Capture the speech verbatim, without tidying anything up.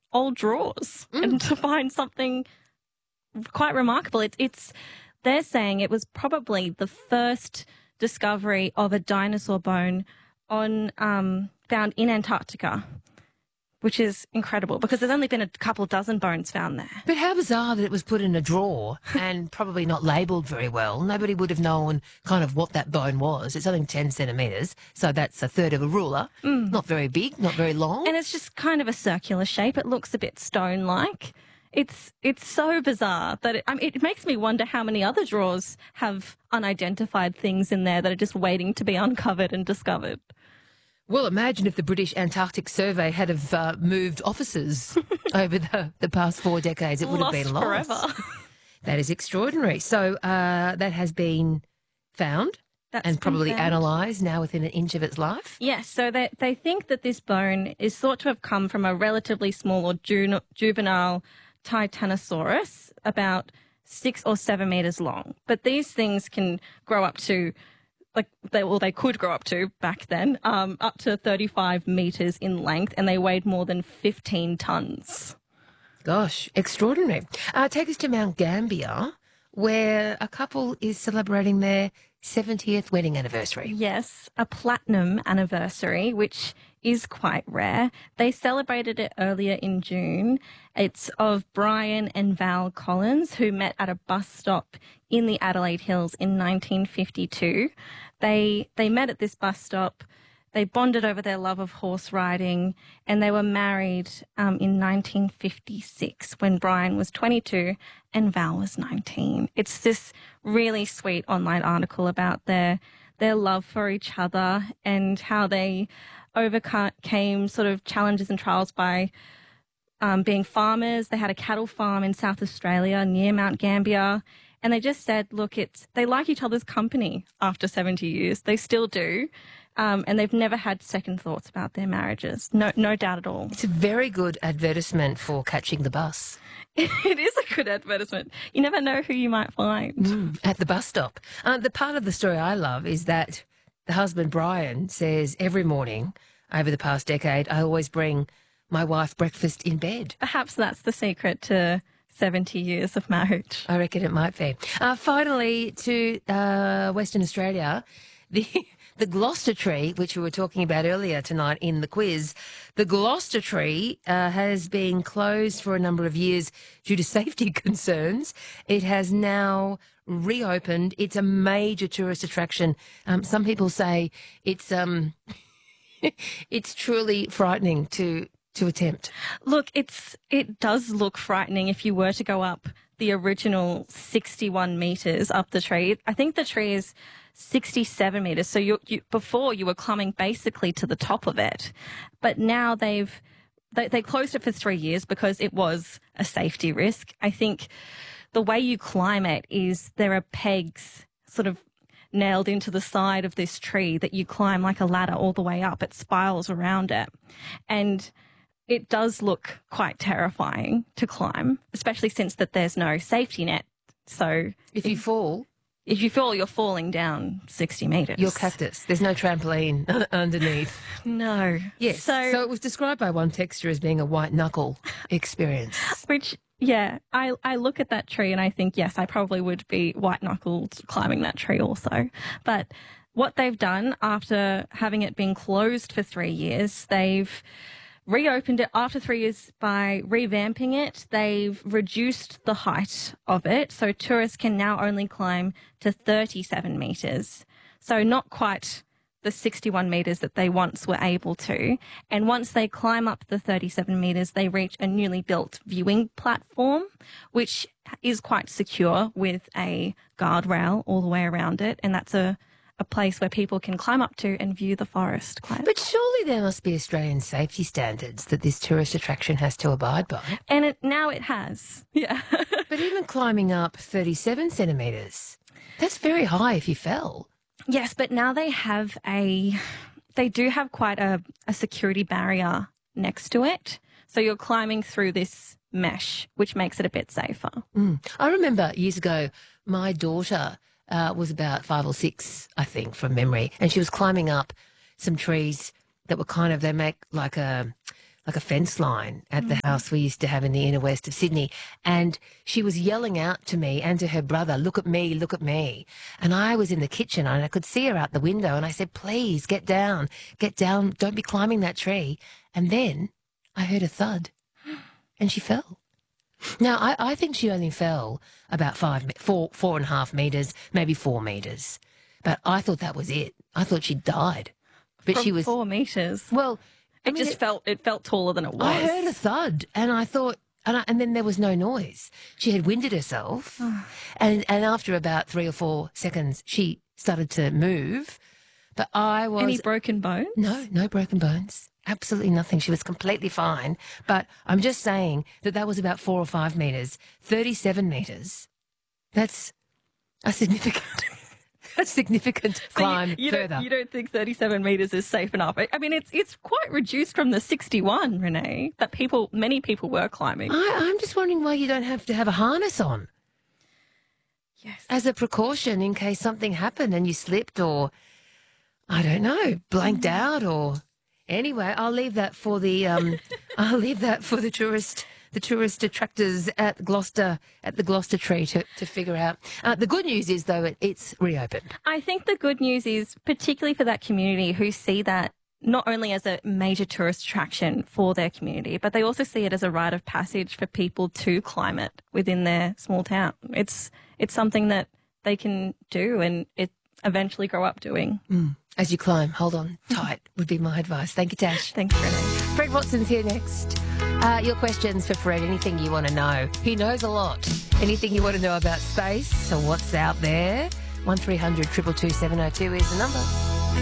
old drawers Mm. and to find something quite remarkable. It's, it's, they're saying it was probably the first discovery of a dinosaur bone on um, found in Antarctica, which is incredible because there's only been a couple dozen bones found there. But how bizarre that it was put in a drawer and probably not labelled very well. Nobody would have known kind of what that bone was. It's only ten centimetres, so that's a third of a ruler. Mm. Not very big, not very long. And it's just kind of a circular shape. It looks a bit stone-like. It's it's so bizarre that it, I mean, it makes me wonder how many other drawers have unidentified things in there that are just waiting to be uncovered and discovered. Well, imagine if the British Antarctic Survey had have uh, moved offices over the, the past four decades. It would Lost have been lost. forever. That is extraordinary. So uh, that has been found That's and been probably found. analysed now within an inch of its life. Yes, so they, they think that this bone is thought to have come from a relatively small or ju- juvenile Titanosaurus, about six or seven metres long. But these things can grow up to, like, they, well, they could grow up to back then, um, up to thirty-five metres in length, and they weighed more than fifteen tonnes. Gosh, extraordinary. Uh, take us to Mount Gambier, where a couple is celebrating their seventieth wedding anniversary. Yes, a platinum anniversary, which is quite rare. They celebrated it earlier in June. It's of Brian and Val Collins, who met at a bus stop in the Adelaide Hills in nineteen fifty-two. They they met at this bus stop. They bonded over their love of horse riding, and they were married um, in nineteen fifty-six when Brian was twenty-two and Val was nineteen. It's this really sweet online article about their their love for each other and how they overcame sort of challenges and trials by um, being farmers. They had a cattle farm in South Australia near Mount Gambier. And they just said, look, it's they like each other's company after seventy years. They still do. Um, and they've never had second thoughts about their marriages. No, no doubt at all. It's a very good advertisement for catching the bus. It is a good advertisement. You never know who you might find. Mm, at the bus stop. Uh, the part of the story I love is that the husband, Brian, says every morning over the past decade, I always bring my wife breakfast in bed. Perhaps that's the secret to seventy years of marriage. I reckon it might be. Uh, finally, to uh, Western Australia, the the Gloucester tree, which we were talking about earlier tonight in the quiz, the Gloucester tree uh, has been closed for a number of years due to safety concerns. It has now reopened. It's a major tourist attraction. Um, some people say it's um, it's truly frightening to to attempt. Look, it's it does look frightening if you were to go up the original sixty-one metres up the tree. I think the tree is sixty-seven metres. So you, you before you were climbing basically to the top of it, but now they've they, they closed it for three years because it was a safety risk. I think the way you climb it is there are pegs sort of nailed into the side of this tree that you climb like a ladder all the way up. It spirals around it, and it does look quite terrifying to climb, especially since that there's no safety net. So If you fall, if you fall, you're falling down sixty metres. you're cactus. There's no trampoline underneath. No. Yes. So, So, it was described by one texter as being a white knuckle experience. which, yeah, I, I look at that tree and I think, yes, I probably would be white-knuckled climbing that tree also. But what they've done after having it been closed for three years, they've reopened it after three years by revamping it. They've reduced the height of it, so tourists can now only climb to thirty-seven metres. So not quite the sixty-one metres that they once were able to. And once they climb up the thirty-seven metres, they reach a newly built viewing platform, which is quite secure with a guardrail all the way around it. And that's a a place where people can climb up to and view the forest. Quite. But surely there must be Australian safety standards that this tourist attraction has to abide by. And it, now it has. Yeah. But even climbing up thirty-seven centimetres, that's very high if you fell. Yes, but now they have a, they do have quite a, a security barrier next to it. So you're climbing through this mesh, which makes it a bit safer. Mm. I remember years ago, my daughter uh, was about five or six, I think, from memory, and she was climbing up some trees that were kind of, they make like a like a fence line at the house we used to have in the inner west of Sydney. And she was yelling out to me and to her brother, look at me, look at me. And I was in the kitchen and I could see her out the window and I said, please get down, get down. Don't be climbing that tree. And then I heard a thud and she fell. Now, I, I think she only fell about five, four, four and a half metres, maybe four metres. But I thought that was it. I thought she died. But From she was four metres. well. I It mean, just felt it felt taller than it was. I heard a thud, and I thought, and, I, and then there was no noise. She had winded herself, and and after about three or four seconds, she started to move. But I was Any broken bones? no, no broken bones. Absolutely nothing. She was completely fine. But I'm just saying that that was about four or five meters, thirty-seven meters. That's a significant, a significant So you- climb you, further. Don't, you don't think thirty-seven metres is safe enough? I I mean, it's it's quite reduced from the sixty-one, Renee, that people, many people were climbing. I, I'm just wondering why you don't have to have a harness on Yes. as a precaution in case something happened and you slipped or, I don't know, blanked out or... Anyway, I'll leave that for the um, I'll leave that for the tourist the tourist attractors at Gloucester at the Gloucester Tree to, to figure out. Uh, the good news is though it, it's reopened. I think the good news is, particularly for that community who see that not only as a major tourist attraction for their community, but they also see it as a rite of passage for people to climb it within their small town. It's it's something that they can do and it eventually grow up doing. Mm. As you climb, hold on tight would be my advice. Thank you, Tash. Thanks, Renee. Fred Watson's here next. Uh, your questions for Fred, anything you want to know. He knows a lot. Anything you want to know about space or what's out there? one three hundred two two two seven oh two is the number.